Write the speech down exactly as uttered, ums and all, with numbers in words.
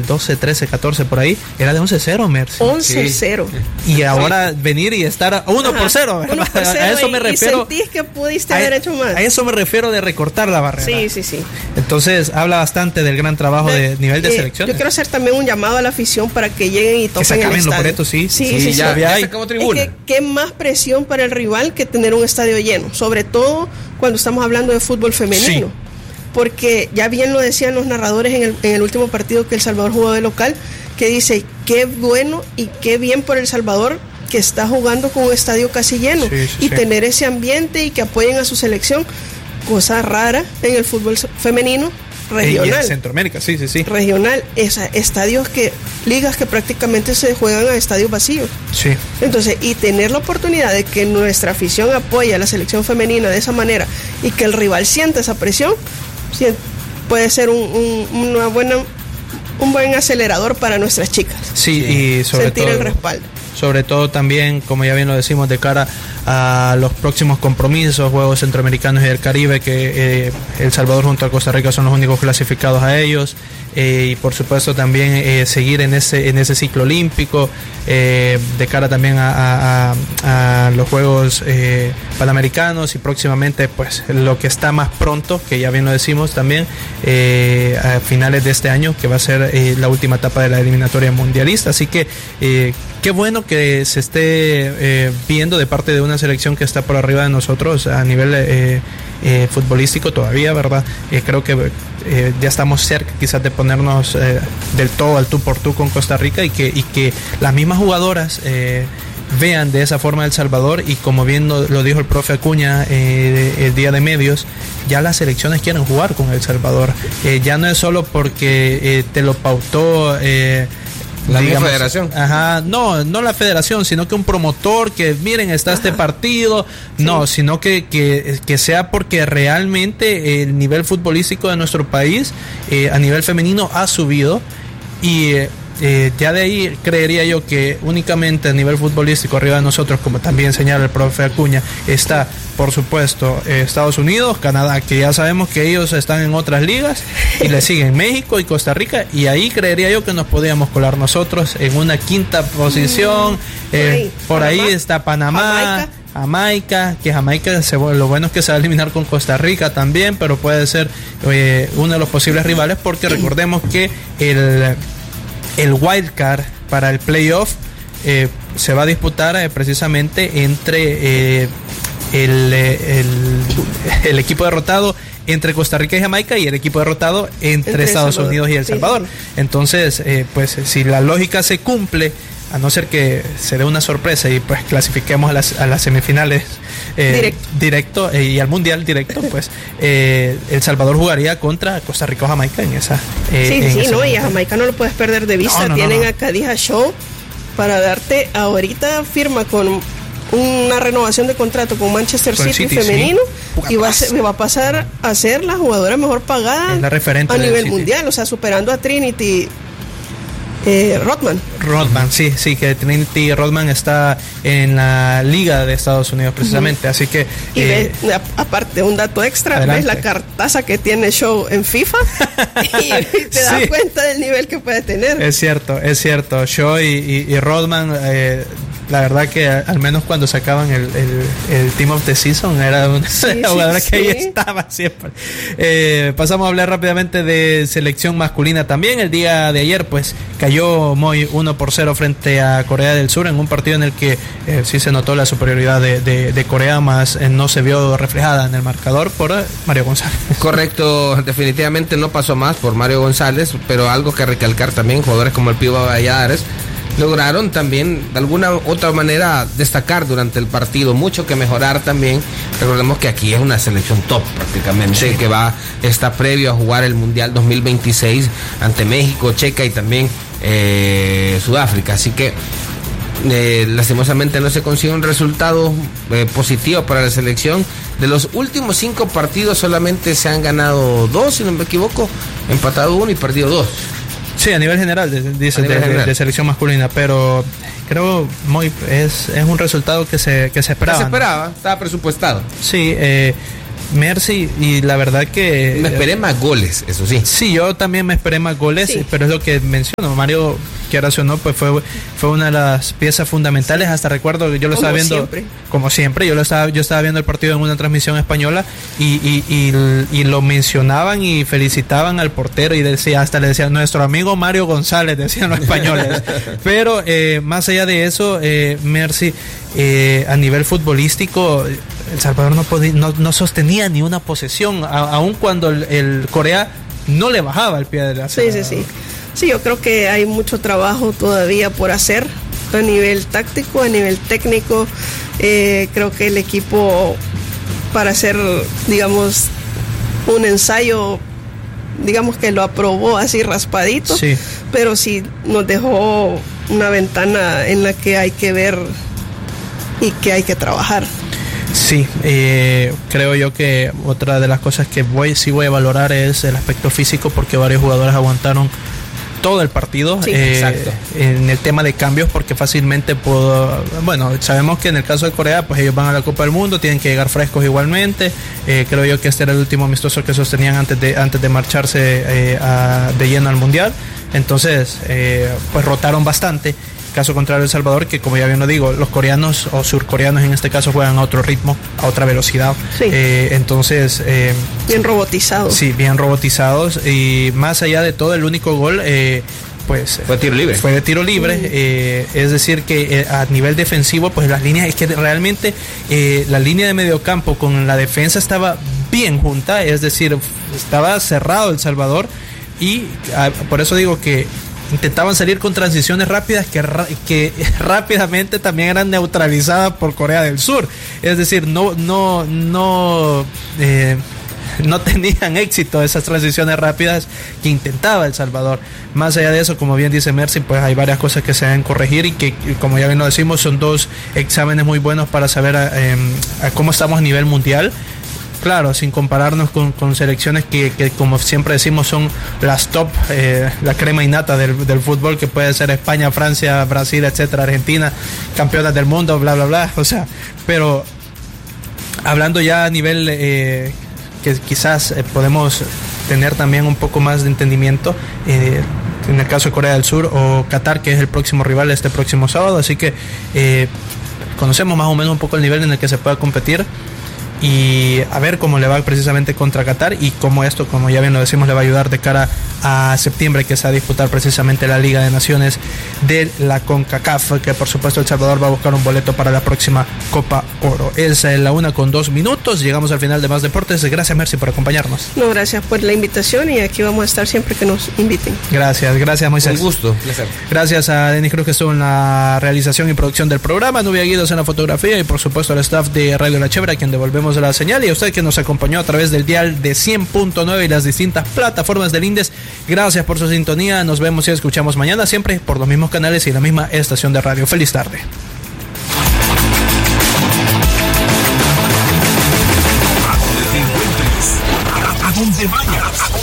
doce, trece, catorce por ahí, era de once cero, Mercy. once cero. Sí. Y ahora sí. venir y estar uno por cero. A eso me refiero. Y sentís que pudiste haber hecho más. A eso me refiero de recortar la barrera. Sí, sí, sí. Entonces habla bastante del gran trabajo de, de nivel de eh, selección. Yo quiero hacer también un llamado a la afición para que lleguen y toquen el estadio. Por esto, sí, sí, sí, sí, ya, sí. ya, ya ya como tribuna. Es que qué más presión para el rival que tener un estadio lleno, sobre todo cuando estamos hablando de fútbol femenino. Sí. Porque ya bien lo decían los narradores en el, en el último partido que El Salvador jugó de local, que dice, qué bueno y qué bien por El Salvador que está jugando con un estadio casi lleno, sí, sí, y sí. tener ese ambiente y que apoyen a su selección, cosa rara en el fútbol femenino regional. Y en Centroamérica, sí, sí, sí. Regional, esa, estadios que, ligas que prácticamente se juegan a estadios vacíos. Sí. Entonces, y tener la oportunidad de que nuestra afición apoye a la selección femenina de esa manera y que el rival sienta esa presión, puede ser un, un, una buena, un buen acelerador para nuestras chicas. Sí, y sobre sentir todo, el respaldo. Sobre todo también, como ya bien lo decimos, de cara a los próximos compromisos, Juegos Centroamericanos y del Caribe, que eh, El Salvador junto a Costa Rica son los únicos clasificados a ellos, eh, y por supuesto también eh, seguir en ese en ese ciclo olímpico, eh, de cara también a, a, a los Juegos eh, Panamericanos y próximamente pues lo que está más pronto, que ya bien lo decimos también, eh, a finales de este año, que va a ser eh, la última etapa de la eliminatoria mundialista. Así que eh, qué bueno que se esté eh, viendo de parte de una selección que está por arriba de nosotros a nivel eh, eh, futbolístico todavía, ¿verdad? Eh, creo que eh, ya estamos cerca quizás de ponernos eh, del todo al tú por tú con Costa Rica, y que, y que las mismas jugadoras eh, vean de esa forma El Salvador, y como bien lo, lo dijo el profe Acuña eh, el día de medios, ya las selecciones quieren jugar con El Salvador. Eh, ya no es solo porque eh, te lo pautó eh, la digamos, federación. Ajá, no, no la federación, sino que un promotor que miren, está ajá. este partido, sí. no, sino que, que, que sea porque realmente el nivel futbolístico de nuestro país eh, a nivel femenino ha subido, y eh, Eh, ya de ahí creería yo que únicamente a nivel futbolístico arriba de nosotros, como también señala el profe Acuña, está por supuesto eh, Estados Unidos, Canadá, que ya sabemos que ellos están en otras ligas, y le siguen México y Costa Rica, y ahí creería yo que nos podíamos colar nosotros en una quinta posición. eh, por ahí está Panamá, Jamaica. Jamaica, que Jamaica se, lo bueno es que se va a eliminar con Costa Rica también, pero puede ser eh, uno de los posibles rivales, porque recordemos que el El wild card para el playoff eh, se va a disputar eh, precisamente entre eh, el, el, el equipo derrotado entre Costa Rica y Jamaica, y el equipo derrotado entre, entre Estados Salvador. Unidos y El Salvador. Sí, sí. Entonces, eh, pues si la lógica se cumple, a no ser que se dé una sorpresa y pues clasifiquemos a las, a las semifinales eh, directo, directo eh, y al mundial directo, pues eh, El Salvador jugaría contra Costa Rica o Jamaica en esa. Eh, sí, en sí, esa no, momento. Y a Jamaica no lo puedes perder de vista. No, no, Tienen no, no. a Khadija Show para darte ahorita firma con una renovación de contrato con Manchester con City, City femenino, sí. y va a, ser, va a pasar a ser la jugadora mejor pagada la referente a nivel City. mundial, o sea, superando a Trinity Eh, Rodman. Rodman, sí, sí, que Trinity Rodman está en la Liga de Estados Unidos precisamente, uh-huh. así que... Y eh, ves, a, aparte, un dato extra, adelante. Ves la cartaza que tiene Show en FIFA y te das sí. cuenta del nivel que puede tener. Es cierto, es cierto, Show y, y, y Rodman, eh, la verdad que al menos cuando sacaban el, el, el Team of the Season era una sí, jugadora sí, que sí. ahí estaba siempre. Eh, pasamos a hablar rápidamente de selección masculina también. El día de ayer pues cayó muy uno por cero frente a Corea del Sur en un partido en el que eh, sí se notó la superioridad de, de, de Corea, más eh, no se vio reflejada en el marcador por eh, Mario González. Correcto, definitivamente no pasó más por Mario González, pero algo que recalcar también, jugadores como el Pío Valladares lograron también de alguna otra manera destacar durante el partido, mucho que mejorar también. Recordemos que aquí es una selección top prácticamente, sí. que va, está previo a jugar el Mundial dos mil veintiséis ante México, Checa y también eh, Sudáfrica, así que eh, lastimosamente no se consigue un resultado eh, positivo para la selección. De los últimos cinco partidos solamente se han ganado dos, si no me equivoco, empatado uno y perdido dos. Sí, a nivel general, dice de, de, de, de selección masculina, pero creo muy es, es un resultado que se que se esperaba. Que se esperaba, ¿no? Estaba presupuestado. Sí, eh, Mercy, y la verdad que... Me esperé más goles, eso sí. Sí, yo también me esperé más goles, sí. pero es lo que menciono. Mario, quieras o no, pues fue, fue una de las piezas fundamentales. Hasta recuerdo que yo lo como estaba viendo... Siempre. Como siempre. Yo lo estaba yo estaba viendo el partido en una transmisión española y, y, y, y lo mencionaban y felicitaban al portero y decía, hasta le decían, nuestro amigo Mario González, decían los españoles. Pero eh, más allá de eso, eh, Mercy, eh, a nivel futbolístico, El Salvador no, podía, no, no sostenía ni una posesión, a, aun cuando el, el Corea no le bajaba el pie de la Sí, sí, sí. Sí, yo creo que hay mucho trabajo todavía por hacer a nivel táctico, a nivel técnico. Eh, creo que el equipo, para hacer, digamos, un ensayo, digamos que lo aprobó así raspadito, sí. Pero sí nos dejó una ventana en la que hay que ver y que hay que trabajar. Sí, eh, creo yo que otra de las cosas que voy sí voy a valorar es el aspecto físico, porque varios jugadores aguantaron todo el partido. Sí, eh, exacto. En el tema de cambios, porque fácilmente puedo, bueno, sabemos que en el caso de Corea, pues ellos van a la Copa del Mundo, tienen que llegar frescos igualmente. Eh, creo yo que este era el último amistoso que sostenían antes de antes de marcharse eh, a, de lleno al Mundial. Entonces, eh, pues rotaron bastante. Caso contrario El Salvador, que como ya bien lo digo, los coreanos o surcoreanos en este caso juegan a otro ritmo, a otra velocidad. Sí. Eh, entonces, eh, bien robotizados. Sí, bien robotizados. Y más allá de todo, el único gol, eh, pues fue tiro libre. Fue de tiro libre. Mm. Eh, es decir, que eh, a nivel defensivo, pues las líneas, es que realmente eh, la línea de mediocampo con la defensa estaba bien junta, es decir, estaba cerrado El Salvador. Y ah, por eso digo que intentaban salir con transiciones rápidas que, que rápidamente también eran neutralizadas por Corea del Sur. Es decir, no, no, no, eh, no tenían éxito esas transiciones rápidas que intentaba El Salvador. Más allá de eso, como bien dice Mercy, pues hay varias cosas que se deben corregir y que, como ya bien lo decimos, son dos exámenes muy buenos para saber eh, a cómo estamos a nivel mundial. Claro, sin compararnos con, con selecciones que, que, como siempre decimos, son las top, eh, la crema innata del, del fútbol, que puede ser España, Francia, Brasil, etcétera, Argentina, campeonas del mundo, bla, bla, bla. O sea, pero hablando ya a nivel eh, que quizás eh, podemos tener también un poco más de entendimiento, eh, en el caso de Corea del Sur o Qatar, que es el próximo rival este próximo sábado. Así que eh, conocemos más o menos un poco el nivel en el que se pueda competir. Y a ver cómo le va precisamente contra Qatar y cómo esto, como ya bien lo decimos, le va a ayudar de cara a septiembre, que se va a disputar precisamente la Liga de Naciones de la CONCACAF, que por supuesto El Salvador va a buscar un boleto para la próxima Copa Oro. Es la una con dos minutos, llegamos al final de Más Deportes. Gracias, Mercy, por acompañarnos. No, gracias por la invitación y aquí vamos a estar siempre que nos inviten. Gracias, gracias Moisés. Un gusto, placer. Gracias a Denis Cruz, que estuvo en la realización y producción del programa, Nubia Guidos en la fotografía y por supuesto al staff de Radio La Chévere, a quien devolvemos la señal, y a usted que nos acompañó a través del dial de cien punto nueve y las distintas plataformas del Indes. Gracias por su sintonía, nos vemos y escuchamos mañana siempre por los mismos canales y la misma estación de radio. Feliz tarde.